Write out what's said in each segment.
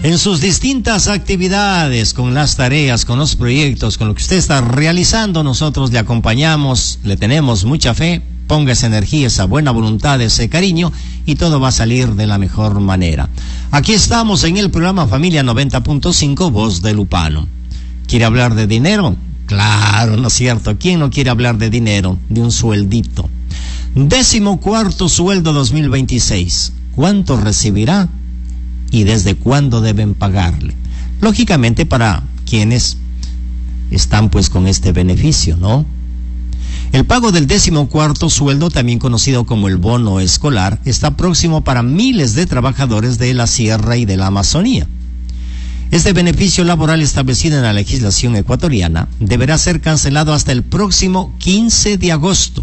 en sus distintas actividades, con las tareas, con los proyectos, con lo que usted está realizando. Nosotros le acompañamos, le tenemos mucha fe. Ponga esa energía, esa buena voluntad, ese cariño, y todo va a salir de la mejor manera. Aquí estamos en el programa Familia 90.5, Voz de Lupano. ¿Quiere hablar de dinero? Claro, ¿no es cierto? ¿Quién no quiere hablar de dinero? De un sueldito. 14º sueldo 2026. ¿Cuánto recibirá? ¿Y desde cuándo deben pagarle? Lógicamente para quienes están pues con este beneficio, ¿no? El pago del 14º sueldo, también conocido como el bono escolar, está próximo para miles de trabajadores de la Sierra y de la Amazonía. Este beneficio laboral establecido en la legislación ecuatoriana deberá ser cancelado hasta el próximo 15 de agosto,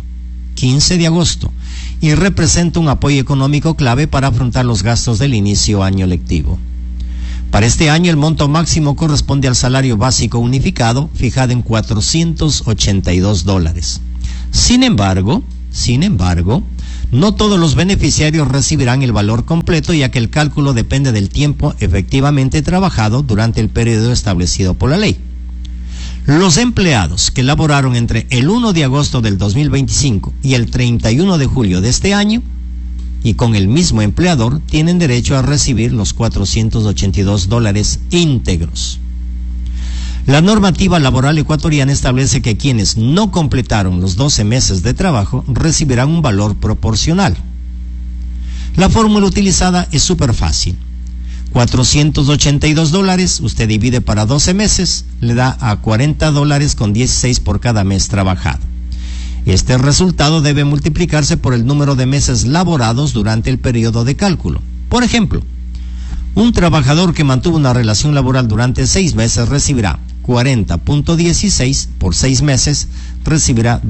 y representa un apoyo económico clave para afrontar los gastos del inicio año lectivo. Para este año el monto máximo corresponde al salario básico unificado, fijado en $482. Sin embargo, no todos los beneficiarios recibirán el valor completo, ya que el cálculo depende del tiempo efectivamente trabajado durante el periodo establecido por la ley. Los empleados que laboraron entre el 1 de agosto del 2025 y el 31 de julio de este año, y con el mismo empleador, tienen derecho a recibir los $482 íntegros. La normativa laboral ecuatoriana establece que quienes no completaron los 12 meses de trabajo recibirán un valor proporcional. La fórmula utilizada es súper fácil. $482, usted divide para 12 meses, le da a $40.16 por cada mes trabajado. Este resultado debe multiplicarse por el número de meses laborados durante el periodo de cálculo. Por ejemplo, un trabajador que mantuvo una relación laboral durante 6 meses recibirá 40.16 por 6 meses, recibirá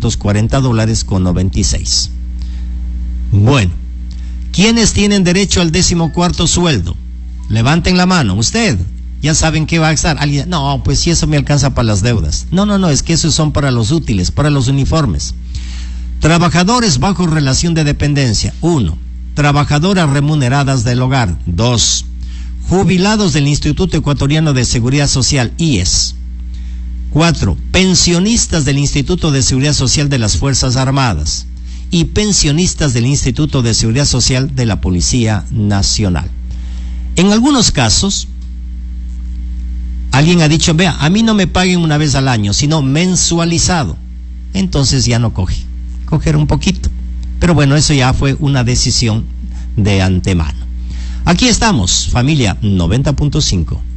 $240.96. Bueno, ¿quiénes tienen derecho al 14º sueldo? Levanten la mano. Usted, ya saben qué va a estar. Alguien, no, pues si eso me alcanza para las deudas. No, es que esos son para los útiles, para los uniformes. Trabajadores bajo relación de dependencia, 1. Trabajadoras remuneradas del hogar, 2. Jubilados del Instituto Ecuatoriano de Seguridad Social, IES. 4. Pensionistas del Instituto de Seguridad Social de las Fuerzas Armadas y pensionistas del Instituto de Seguridad Social de la Policía Nacional. En algunos casos, alguien ha dicho, vea, a mí no me paguen una vez al año, sino mensualizado. Entonces ya no coger un poquito. Pero bueno, eso ya fue una decisión de antemano. Aquí estamos, Familia 90.5.